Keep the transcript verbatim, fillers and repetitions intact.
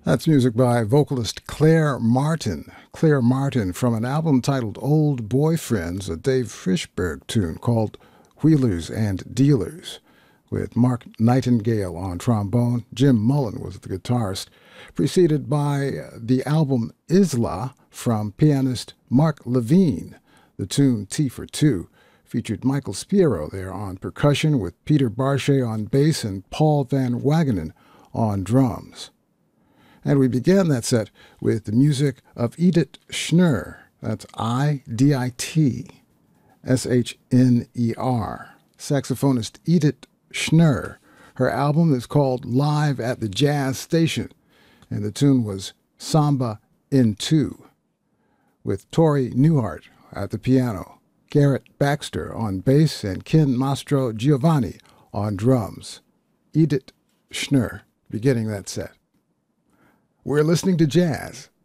That's music by vocalist Claire Martin. Claire Martin from an album titled Old Boyfriends, a Dave Frishberg tune called Wheelers and Dealers, with Mark Nightingale on trombone. Jim Mullen was the guitarist, preceded by the album Isla from pianist Mark Levine. The tune T for Two featured Michael Spiro there on percussion, with Peter Barchet on bass and Paul Van Wagenen on drums. And we began that set with the music of Edith Schner. That's I D I T S H N E R. Saxophonist Edith Schner. Her album is called Live at the Jazz Station, and the tune was Samba in Two, with Tori Newhart at the piano, Garrett Baxter on bass, and Ken Mastro Giovanni on drums. Edith Schner beginning that set. We're listening to jazz